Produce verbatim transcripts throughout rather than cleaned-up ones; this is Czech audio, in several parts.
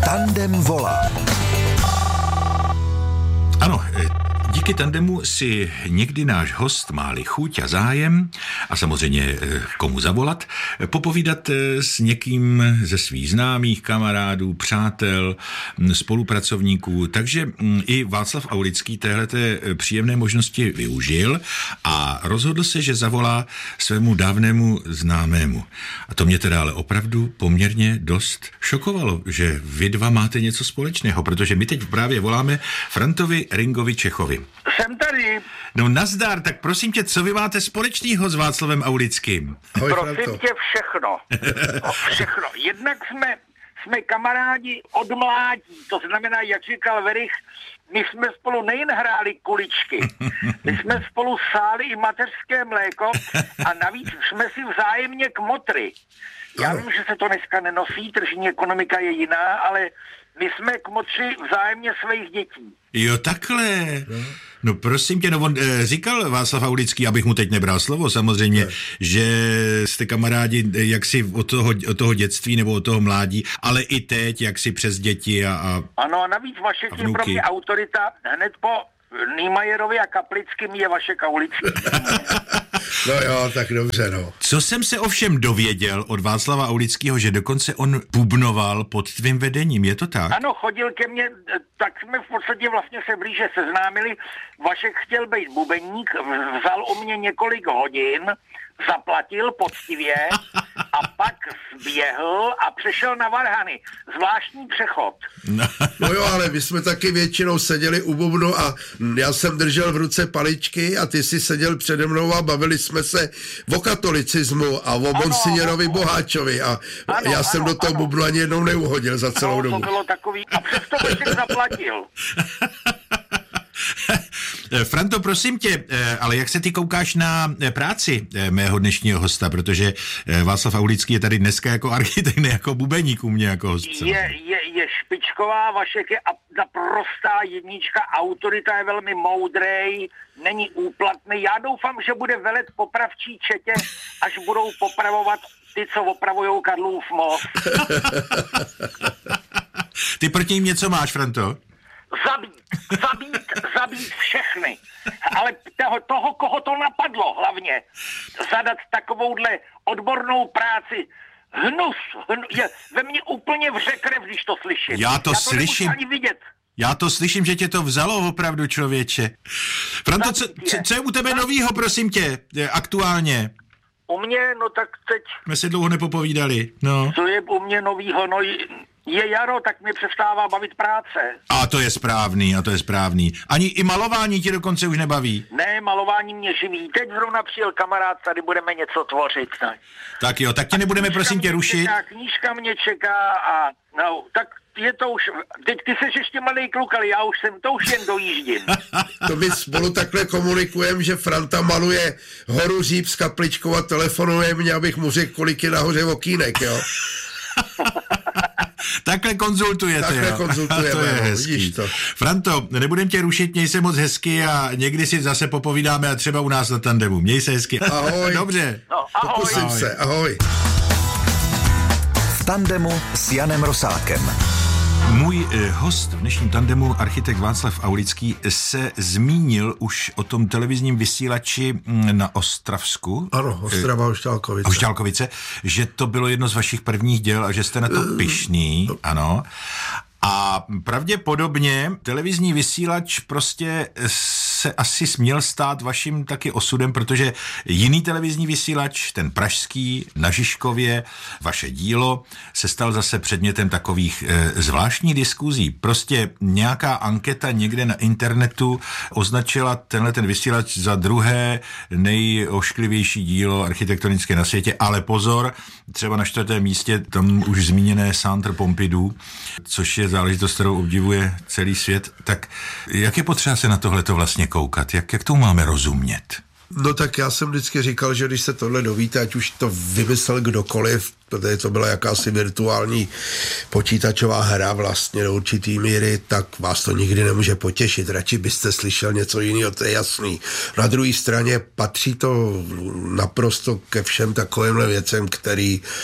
Tandem volá. Ano, díky tandemu si někdy náš host má-li chuť a zájem a samozřejmě komu zavolat, popovídat s někým ze svých známých, kamarádů, přátel, spolupracovníků. Takže i Václav Aulický téhleté příjemné možnosti využil a rozhodl se, že zavolá svému dávnému známému. A to mě teda ale opravdu poměrně dost šokovalo, že vy dva máte něco společného, protože my teď právě voláme Frantovi Ringovi Čechovi. Jsem tady. No nazdar, tak prosím tě, co vy máte společného s Václavem Aulickým? Ahoj, prosím Franto. tě všechno. Všechno. Jednak jsme, jsme kamarádi od mládí, to znamená, jak říkal Verich, my jsme spolu nejen hráli kuličky, my jsme spolu sáli i mateřské mléko a navíc jsme si vzájemně kmotry. Já vím, že se to dneska nenosí, tržní ekonomika je jiná, ale my jsme kmotři vzájemně svých dětí. Jo, takhle. No prosím tě, no on e, říkal Václav Aulický, abych mu teď nebral slovo samozřejmě, ne. že jste kamarádi jaksi od toho, od toho dětství nebo od toho mládí, ale i teď jaksi přes děti a, a ano, a navíc Vašek je pro mě autorita hned po Nýmajerovi a Kaplickým je Vašek Aulický. No jo, tak dobře, no. Co jsem se ovšem dověděl od Václava Aulického, že dokonce on bubnoval pod tvým vedením, je to tak? Ano, chodil ke mně, tak jsme v podstatě vlastně se blíže seznámili. Vašek chtěl být bubeník, vzal u mě několik hodin, zaplatil poctivě a pak zběhl a přešel na varhany. Zvláštní přechod. No jo, ale my jsme taky většinou seděli u bubnu a já jsem držel v ruce paličky a ty si seděl přede mnou a bavili jsme se o katolicismu a o Monsignorovi Boháčovi a ano, já jsem ano, do toho ano. bubnu ani jednou neuhodil za celou ano, dobu. To bylo takový a přesto bych zaplatil. Franto, prosím tě, ale jak se ty koukáš na práci mého dnešního hosta, protože Václav Aulický je tady dneska jako architekt, ne jako bubeník u mě jako host. Je, je, je špičková, Vašek je naprostá jednička, autorita je velmi moudrej, není úplatný. Já doufám, že bude velet popravčí četě, až budou popravovat ty, co opravujou Karlův most. Ty proti ním něco máš, Franto? Zabít, zabít, zabít všechny. Ale toho, toho, koho to napadlo hlavně, zadat takovouhle odbornou práci, hnus, hnus je ve mně úplně vře krev, když to slyším. Já to, Já to slyším. Ani vidět. Já to slyším, že tě to vzalo opravdu, člověče. Franto, co, co, co je u tebe novýho, prosím tě, aktuálně? U mě, no tak teď... My se dlouho nepopovídali, no. Co je u mě novýho, no je jaro, tak mě přestává bavit práce. A to je správný, a to je správný. Ani i malování tě dokonce už nebaví? Ne, malování mě živí. Teď zrovna přijel kamarád, tady budeme něco tvořit. Ne? Tak jo, tak tě nebudeme prosím tě rušit. Čeká, knížka mě čeká a no, tak je to už, teď ty seš ještě malej kluk, ale já už jsem, to už jen dojíždím. To my spolu takhle komunikujeme, že Franta maluje horu Říp s kapličkou a telefonuje mě, abych mu řekl, kolik je nahoře okýnek, jo. Takhle konzultujete, Takhle jo. konzultujeme, to je no, hezký. to. Franto, nebudem tě rušit, měj se moc hezky a někdy si zase popovídáme a třeba u nás na tandemu. Měj se hezky. Ahoj. Dobře. No, ahoj. Pokusím ahoj. se, ahoj. V tandemu s Janem Rosátkem. Můj eh, host v dnešním tandemu, architekt Václav Aulický, se zmínil už o tom televizním vysílači na Ostravsku. Ano, Ostrava a Ošťálkovice. Ošťálkovice, že to bylo jedno z vašich prvních děl a že jste na to pyšný, ano. A pravděpodobně televizní vysílač prostě se asi směl stát vaším taky osudem, protože jiný televizní vysílač, ten pražský na Žižkově, vaše dílo, se stal zase předmětem takových e, zvláštních diskuzí. Prostě nějaká anketa někde na internetu označila tenhle ten vysílač za druhé nejošklivější dílo architektonické na světě, ale pozor, třeba na čtvrtém místě tam už zmíněné Centre Pompidou, což je záležitost, kterou obdivuje celý svět. Tak jak je potřeba se na tohleto vlastně koukat? Jak, jak tomu máme rozumět? No tak já jsem vždycky říkal, že když se tohle dovíte, ať už to vymyslel kdokoliv, protože to byla jakási virtuální počítačová hra vlastně do určitý míry, tak vás to nikdy nemůže potěšit. Radši byste slyšel něco jiného, to je jasný. Na druhé straně patří to naprosto ke všem takovýmhle věcem, který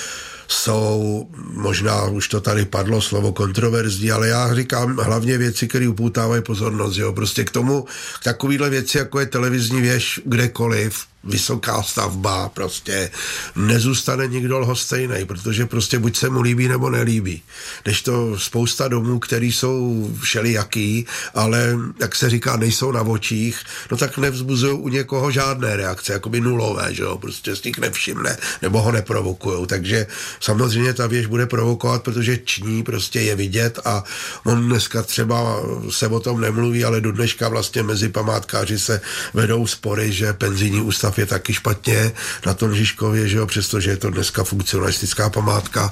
jsou, možná už to tady padlo slovo kontroverzní, ale já říkám hlavně věci, které upoutávají pozornost, jo. Prostě k tomu takovýhle věci, jako je televizní věž kdekoliv, vysoká stavba, prostě nezůstane nikdo lhostejnej, protože prostě buď se mu líbí, nebo nelíbí. Když to spousta domů, který jsou všelijaký, ale jak se říká, nejsou na očích, no tak nevzbuzují u někoho žádné reakce, jakoby nulové, že jo, prostě z nich nevšimne, nebo ho neprovokujou. Takže samozřejmě ta věž bude provokovat, protože ční, prostě je vidět a on dneska třeba se o tom nemluví, ale do dneška vlastně mezi památkáři se vedou spory, že penzijní ústav je taky špatně na tom Žižkově, že jo, přestože je to dneska funkcionalistická památka.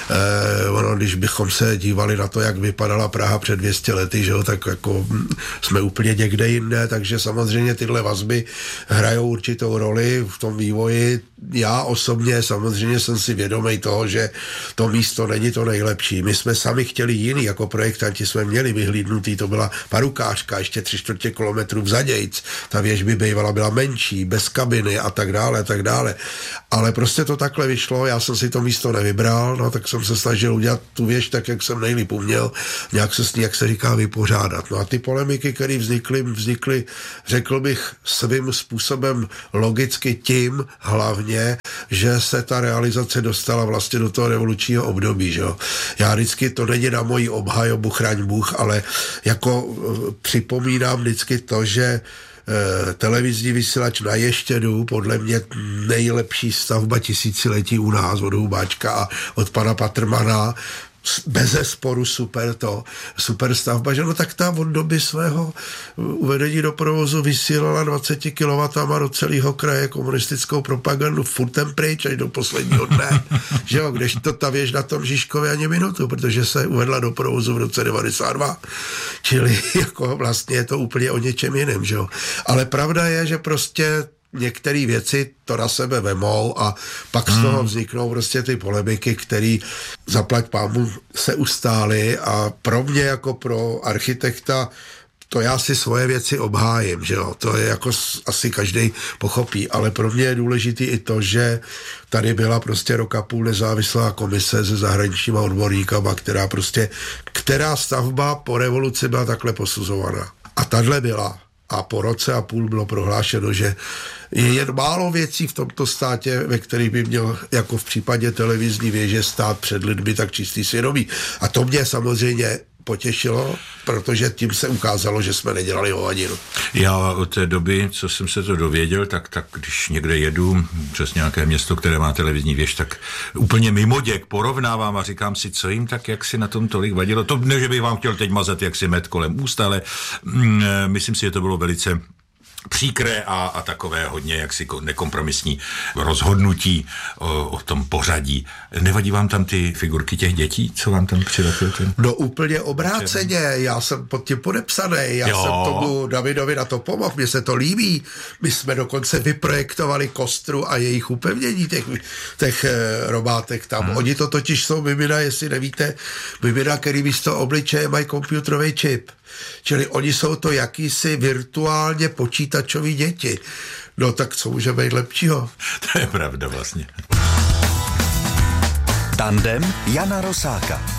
Eh, ono, když bychom se dívali na to, jak vypadala Praha před dvě stě lety, že jo, tak jako jsme úplně někde jinde, takže samozřejmě tyhle vazby hrajou určitou roli v tom vývoji. Já osobně samozřejmě jsem si vědomý toho, že to místo není to nejlepší. My jsme sami chtěli jiný, jako projektanti jsme měli vyhlídnutý, to byla Parukářka, ještě tři čtvrtě kilometrů vzadějc. Ta věž by bývala byla menší, bez kabiny a tak dále, a tak dále. Ale prostě to takhle vyšlo, já jsem si to místo nevybral, no tak jsem se snažil udělat tu věž tak, jak jsem nejlíp uměl, nějak se s ní, jak se říká, vypořádat. No a ty polemiky, které vznikly, vznikly, řekl bych, svým způsobem logicky tím hlavně, že se ta realizace dostala vlastně do toho revolučního období, že jo. Já vždycky, to není na moji obhajobu, chraň Bůh, ale jako uh, připomínám vždycky to, že televizní vysílač na Ještědu, podle mě nejlepší stavba tisíciletí u nás od Hubáčka a od pana Patrmana, bezesporu super to, super stavba, že no tak ta od doby svého uvedení do provozu vysílala dvacet kilowattů do celého kraje komunistickou propagandu furtem pryč až do posledního dne, že jo, kdežto ta věž na tom Žižkově ani minutu, protože se uvedla do provozu v roce devadesát dva, čili jako vlastně je to úplně o něčem jiném, že jo, ale pravda je, že prostě některé věci to na sebe vemou a pak z toho vzniknou prostě ty polemiky, které zaplať pámu se ustály a pro mě jako pro architekta to já si svoje věci obhájím, že jo, to je jako asi každý pochopí, ale pro mě je důležitý i to, že tady byla prostě rok a půl nezávislá komise se zahraničníma odborníkama, která prostě, která stavba po revoluci byla takhle posuzovaná. A tahle byla. A po roce a půl bylo prohlášeno, že je jen málo věcí v tomto státě, ve kterých by měl, jako v případě televizní věže, stát před lidmi tak čistý svědomí. A to mě samozřejmě potěšilo, protože tím se ukázalo, že jsme nedělali hovadinu. Já od té doby, co jsem se to dověděl, tak, tak když někde jedu přes nějaké město, které má televizní věž, tak úplně mimoděk porovnávám a říkám si, co jim tak, jak si na tom tolik vadilo. To ne, že bych vám chtěl teď mazat jaksi med kolem úst, ale mm, myslím si, že to bylo velice příkré a, a takové hodně jaksi nekompromisní rozhodnutí o, o tom pořadí. Nevadí vám tam ty figurky těch dětí, co vám tam přilepil ten? No úplně obráceně, já jsem pod tím podepsaný, já jo. jsem tomu Davidovi na to pomohl, mně se to líbí. My jsme dokonce vyprojektovali kostru a jejich upevnění těch, těch e, robátek tam. Hmm. Oni to totiž jsou mimina, jestli nevíte, mimina, který místo obličeje mají počítačový čip. Čili oni jsou to jakýsi virtuálně počítačoví děti. No tak co může být lepšího? To je pravda vlastně. Tandem Jana Rosáka.